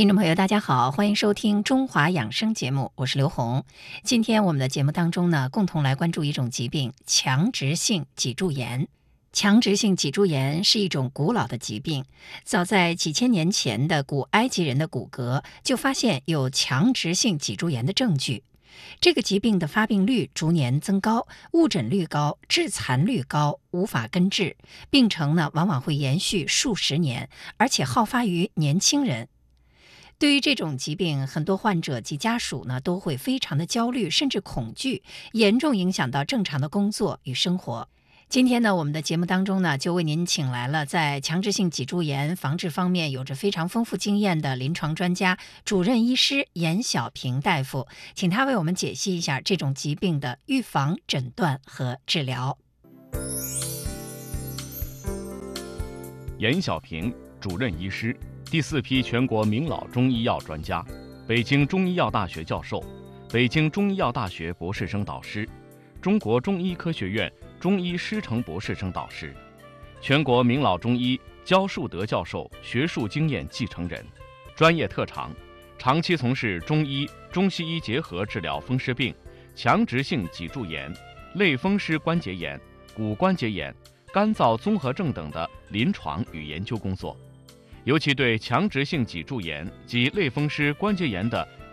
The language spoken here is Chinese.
听众朋友，大家好，欢迎收听中华养生节目，我是刘红。今天我们的节目当中呢，共同来关注一种疾病——强直性脊柱炎。强直性脊柱炎是一种古老的疾病，早在几千年前的古埃及人的骨骼就发现有强直性脊柱炎的证据。这个疾病的发病率逐年增高，误诊率高，致残率高，无法根治，病程呢往往会延续数十年，而且好发于年轻人。对于这种疾病，很多患者及家属呢都会非常的焦虑，甚至恐惧，严重影响到正常的工作与生活。今天呢，我们的节目当中呢，就为您请来了在强直性脊柱炎防治方面有着非常丰富经验的临床专家、主任医师严小平大夫，请他为我们解析一下这种疾病的预防、诊断和治疗。 严小平，主任医师，第4批全国名老中医药专家，北京中医药大学教授，北京中医药大学博士生导师，中国中医科学院中医师承博士生导师，全国名老中医焦树德教授学术经验继承人，专业特长，长期从事中医、中西医结合治疗风湿病、强直性脊柱炎、类风湿关节炎、骨关节炎、干燥综合症等的临床与研究工作，尤其对强直性脊柱炎及类风湿关节炎的